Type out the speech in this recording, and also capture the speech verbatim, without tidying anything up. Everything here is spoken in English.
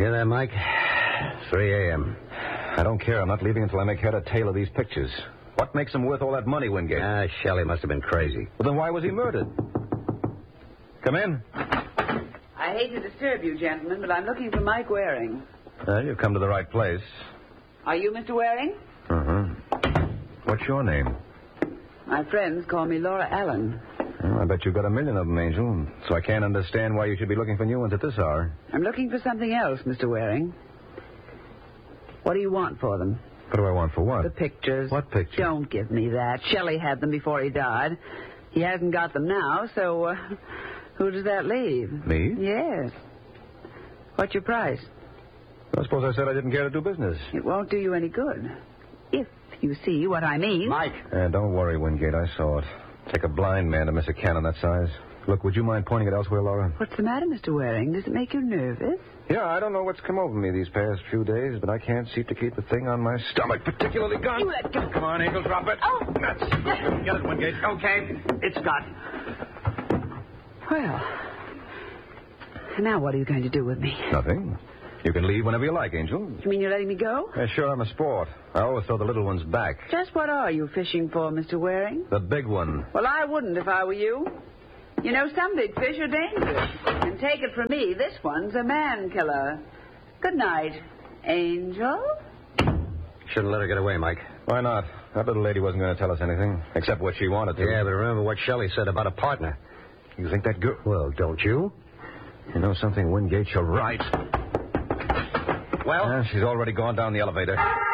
hear that, Mike? three a.m. I don't care. I'm not leaving until I make head or tail of these pictures. What makes him worth all that money, Wingate? Ah, Shelley must have been crazy. Well, then why was he murdered? Come in. I hate to disturb you, gentlemen, but I'm looking for Mike Waring. Well, you've come to the right place. Are you Mister Waring? Uh-huh. What's your name? My friends call me Laura Allen. Well, I bet you've got a million of them, Angel. So I can't understand why you should be looking for new ones at this hour. I'm looking for something else, Mister Waring. What do you want for them? What do I want for what? The pictures. What pictures? Don't give me that. Shelley had them before he died. He hasn't got them now, so uh, who does that leave? Me? Yes. What's your price? I suppose I said I didn't care to do business. It won't do you any good. If you see what I mean. Mike. Uh, don't worry, Wingate. I saw it. Take a blind man to miss a cannon that size. Look, would you mind pointing it elsewhere, Laura? What's the matter, Mister Waring? Does it make you nervous? Yeah, I don't know what's come over me these past few days, but I can't seem to keep the thing on my stomach particularly gun. You let go. Come on, Angel, drop it. Oh. That's good. Get it, Wingate. Okay, it's got. Well, now what are you going to do with me? Nothing. You can leave whenever you like, Angel. You mean you're letting me go? Yeah, sure, I'm a sport. I always throw the little ones back. Just what are you fishing for, Mister Waring? The big one. Well, I wouldn't if I were you. You know, some big fish are dangerous. And take it from me, this one's a man killer. Good night, Angel. Shouldn't let her get away, Mike. Why not? That little lady wasn't going to tell us anything, except what she wanted to. Yeah, but remember what Shelley said about a partner. You think that good? Well, don't you? You know something, Wingate, you're right. Well? Uh, she's already gone down the elevator.